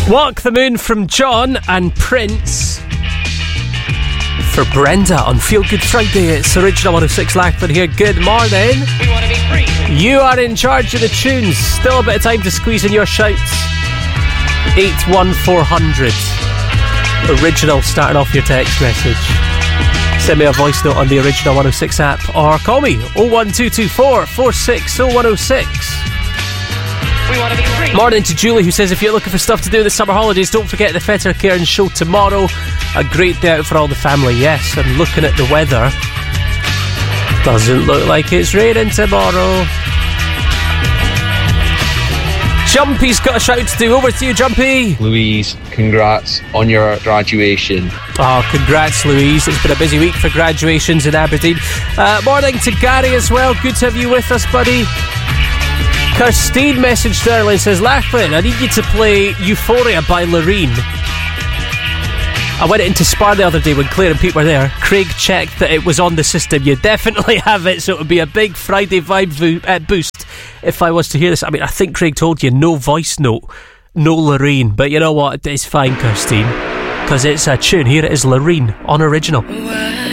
Walk the Moon from John and Prince for Brenda on Feel Good Friday. It's original 106 Lackland here. Good morning. We want to be free. You are in charge of the tunes. Still a bit of time to squeeze in your shouts. 81400. Original starting off your text message. Send me a voice note on the original 106 app or call me 01224 460106. We want to be free. Morning to Julie, who says if you're looking for stuff to do in the summer holidays, don't forget the Fetter Cairn show tomorrow. A great day out for all the family. Yes, and looking at the weather, doesn't look like it's raining tomorrow. Jumpy's got a shout to do. Over to you, Jumpy. Louise, congrats on your graduation. Oh, congrats, Louise. It's been a busy week for graduations in Aberdeen. Morning to Gary as well. Good to have you with us, buddy. Kirstine messaged earlier and says, Lachlan, I need you to play Euphoria by Loreen. I went into Spar the other day when Claire and Pete were there. Craig checked that it was on the system. You definitely have it, so it would be a big Friday vibe boost if I was to hear this. I mean, I think Craig told you no voice note, no Loreen, but you know what? It's fine, Kirstine, because it's a tune. Here it is, Loreen on original.